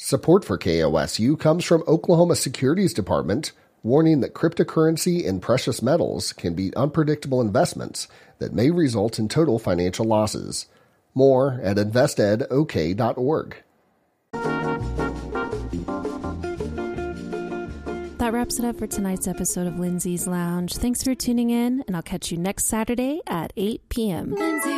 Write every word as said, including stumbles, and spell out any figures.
Support for K O S U comes from Oklahoma Securities Department, warning that cryptocurrency and precious metals can be unpredictable investments that may result in total financial losses. More at invest ed o k dot org. That wraps it up for tonight's episode of Lindsay's Lounge. Thanks for tuning in, and I'll catch you next Saturday at eight p.m. Lindsay